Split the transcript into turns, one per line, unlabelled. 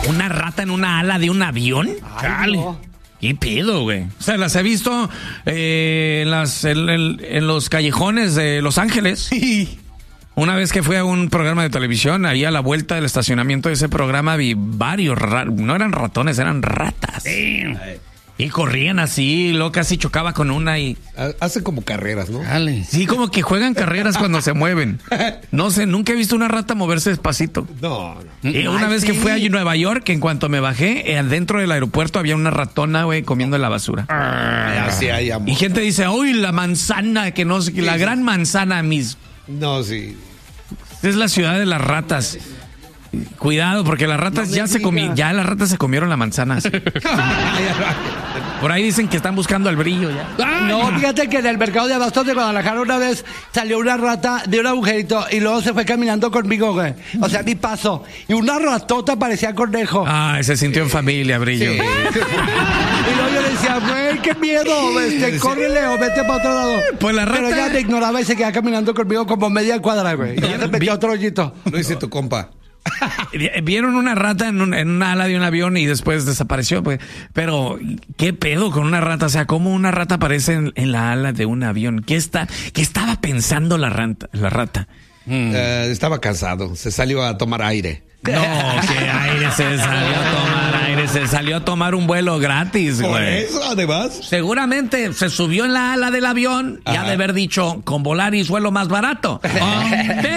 ¿Una rata en una ala de un avión?
Ay, no.
¿Qué pedo, güey? O sea, las he visto en los callejones de Los Ángeles.
Sí.
Una vez que fui a un programa de televisión, ahí a la vuelta del estacionamiento de ese programa vi varios, no eran ratones, eran ratas. Y corrían así, luego casi chocaba con una y...
Hacen como carreras, ¿no?
Dale.
Sí, como que juegan carreras cuando se mueven. No sé, nunca he visto una rata moverse despacito.
No.
Y una vez que fui a Nueva York, en cuanto me bajé, dentro del aeropuerto había una ratona, güey, comiendo la basura.
Así hay amor.
Y gente dice, uy, la manzana, que no sé, la gran manzana,
No, sí.
es la ciudad de las ratas. Cuidado, porque las ratas ya las ratas se comieron la manzana. Sí. Por ahí dicen que están buscando el brillo ya.
No, fíjate que en el mercado de abastos de Guadalajara una vez salió una rata de un agujerito y luego se fue caminando conmigo, güey. O sea, mi paso. Y una ratota parecía conejo.
Se sintió en familia, brillo.
Sí.
Y luego yo le decía, güey, qué miedo, córrele o vete para otro lado.
Pues la rata...
Pero ella me ignoraba y se quedaba caminando conmigo como media cuadra, güey. Y ella se metió a otro hoyito.
Lo dice tu compa.
Vieron una rata en una ala de un avión y después desapareció, pues. Pero, ¿qué pedo con una rata? O sea, ¿cómo una rata aparece en la ala de un avión? ¿Qué estaba pensando la rata?
Estaba cansado. Se salió a tomar aire.
No, qué aire, se salió a tomar aire, se salió a tomar un vuelo gratis, güey.
Por eso, además.
Seguramente se subió en la ala del avión y ha de haber dicho, con Volaris vuelo más barato.